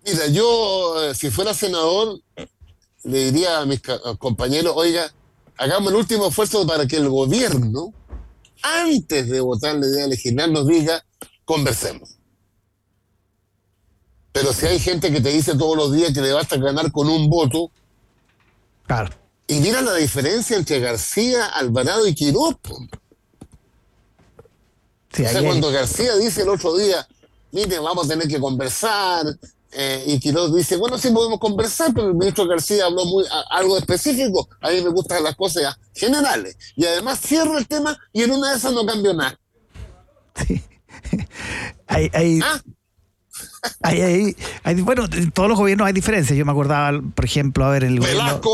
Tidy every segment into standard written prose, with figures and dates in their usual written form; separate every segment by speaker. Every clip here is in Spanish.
Speaker 1: Mira, yo, si fuera senador, le diría a mis compañeros, oiga, hagamos el último esfuerzo para que el gobierno, antes de votar la idea de legislar, nos diga, conversemos. Pero si hay gente que te dice todos los días que le basta ganar con un voto,
Speaker 2: Claro.
Speaker 1: y mira la diferencia entre García, Alvarado y Quiroz.
Speaker 2: Sí,
Speaker 1: O sea, cuando García dice el otro día, mire, vamos a tener que conversar, y Quiroz dice, bueno, sí podemos conversar, pero el ministro García habló algo específico, a mí me gustan las cosas generales, y además cierra el tema y en una de esas no cambió nada.
Speaker 2: Sí. Hay,
Speaker 1: ¿Ah?
Speaker 2: bueno, en todos los gobiernos hay diferencias. Yo me acordaba, por ejemplo, a ver, el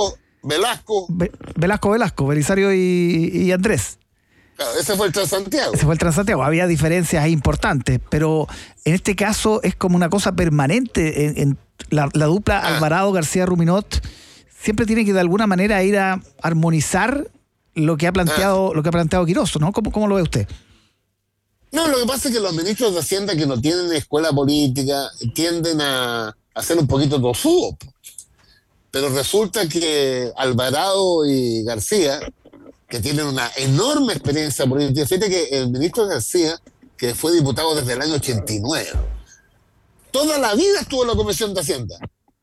Speaker 2: Velasco, Belisario y Andrés.
Speaker 1: Claro, ese fue el Transantiago.
Speaker 2: Ese fue el Transantiago. Había diferencias ahí importantes, pero en este caso es como una cosa permanente. En la dupla Alvarado, García, Ruminot siempre tiene que de alguna manera ir a armonizar lo que ha planteado Quirós, ¿no? ¿Cómo lo ve usted?
Speaker 1: No, lo que pasa es que los ministros de Hacienda que no tienen escuela política tienden a ser un poquito tosudos. Pero resulta que Alvarado y García, que tienen una enorme experiencia política, fíjate que el ministro García, que fue diputado desde el año 89, toda la vida estuvo en la Comisión de Hacienda.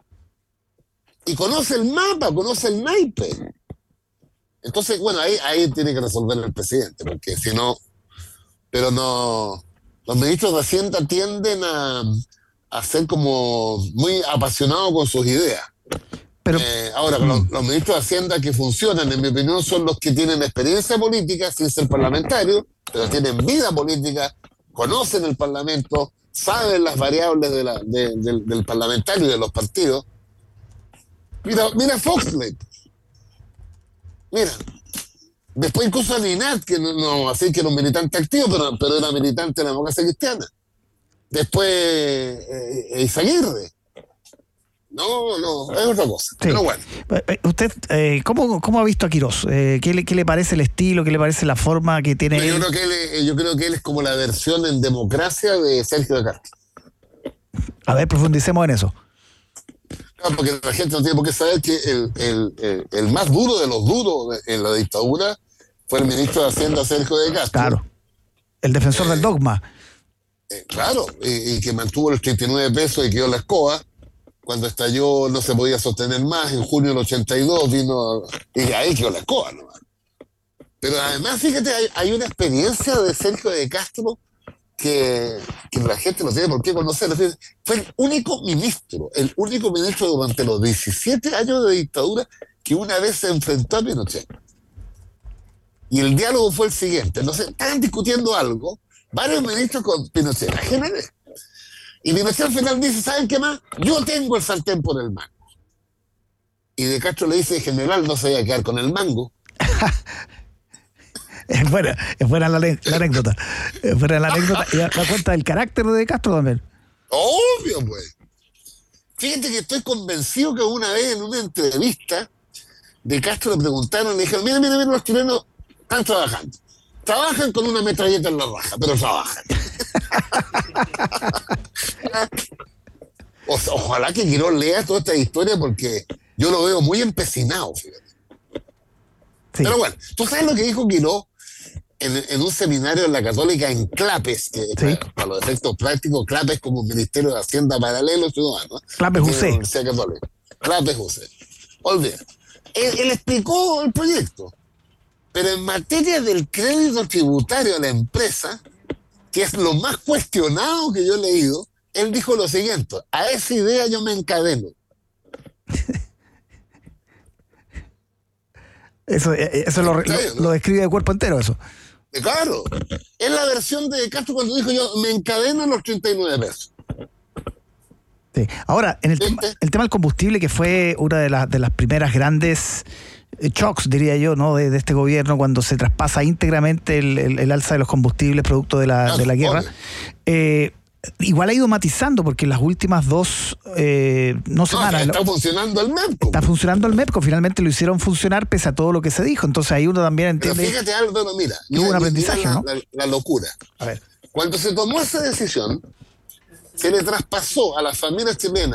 Speaker 1: Y conoce el mapa, conoce el naipe. Entonces, bueno, ahí tiene que resolver el presidente, porque si no... Pero no, los ministros de Hacienda tienden a ser como muy apasionados con sus ideas.
Speaker 2: Pero,
Speaker 1: ahora, los ministros de Hacienda que funcionan, en mi opinión, son los que tienen experiencia política sin ser parlamentarios, pero tienen vida política, conocen el Parlamento, saben las variables del parlamentario y de los partidos. Mira Foxley. Mira. Después incluso a Linat, que no así que era un militante activo, pero era militante de la democracia cristiana. Después Izaguirre. No, es otra cosa. Sí. Pero bueno.
Speaker 2: ¿Usted cómo ha visto a Quirós? ¿Qué le parece el estilo? ¿Qué le parece la forma que tiene?
Speaker 1: Yo creo que él es como la versión en democracia de Sergio de Castro.
Speaker 2: A ver, profundicemos en eso.
Speaker 1: Claro, porque la gente no tiene por qué saber que el más duro de los duros en la dictadura fue el ministro de Hacienda Sergio de Castro.
Speaker 2: Claro, el defensor del dogma.
Speaker 1: Claro, y que mantuvo los 39 pesos y quedó la escoba. Cuando estalló no se podía sostener más, en junio del 82 vino, y ahí quedó la escoba nomás. Pero además, fíjate, hay una experiencia de Sergio de Castro que la gente no tiene por qué conocer. Fue el único ministro durante los 17 años de dictadura que una vez se enfrentó a Pinochet. Y el diálogo fue el siguiente. Entonces, estaban discutiendo algo, varios ministros con Pinochet, y Pinochet al final dice, ¿saben qué más? Yo tengo el sartén por el mango. Y de Castro le dice, general, no se vaya a quedar con el mango.
Speaker 2: Es buena la anécdota. Es buena la anécdota y da cuenta del carácter de Castro también.
Speaker 1: Obvio, pues. Fíjate que estoy convencido que una vez en una entrevista de Castro le preguntaron, le dijeron, mira, los chilenos están trabajando. Trabajan con una metralleta en la raja, pero trabajan. Ojalá que Quirós lea toda esta historia porque yo lo veo muy empecinado, fíjate. Sí. Pero bueno, ¿tú sabes lo que dijo Quirós en un seminario en la Católica en Clapes? Que sí. Para los efectos prácticos, Clapes como un Ministerio de Hacienda paralelo ciudadano.
Speaker 2: Clapes José.
Speaker 1: Clapes José. Olvida. Él explicó el proyecto. Pero en materia del crédito tributario a la empresa, que es lo más cuestionado que yo he leído, él dijo lo siguiente: a esa idea yo me encadeno.
Speaker 2: Eso lo describe de cuerpo entero, eso.
Speaker 1: Claro. Es la versión de Castro cuando dijo yo me encadeno en los 39 pesos.
Speaker 2: Sí. Ahora, en el tema del combustible, que fue una de las primeras grandes shocks, diría yo, ¿no? de este gobierno, cuando se traspasa íntegramente el alza de los combustibles producto de la guerra. Igual ha ido matizando, porque en las últimas dos semanas...
Speaker 1: Está funcionando el MEPCO.
Speaker 2: Está funcionando el MEPCO, finalmente lo hicieron funcionar pese a todo lo que se dijo. Entonces ahí uno también entiende...
Speaker 1: Pero fíjate, Álvaro, mira
Speaker 2: un aprendizaje, ¿no?
Speaker 1: La locura.
Speaker 2: A ver.
Speaker 1: Cuando se tomó esa decisión, se le traspasó a las familias chilenas